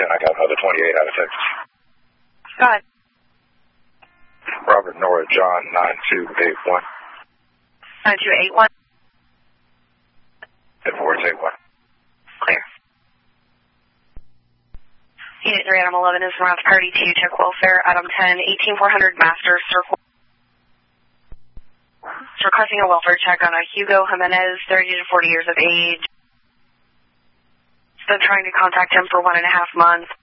10, I got another 28 out of Texas. Go ahead. Robert Nora John 9281. 9281. Divorce 81. Clear. Unit 3, Adam 11 is around party 2, check welfare, Adam 10, 18400 Master Circle. It's requesting a welfare check on a Hugo Jimenez, 30 to 40 years of age. Been trying to contact him for 1.5 months.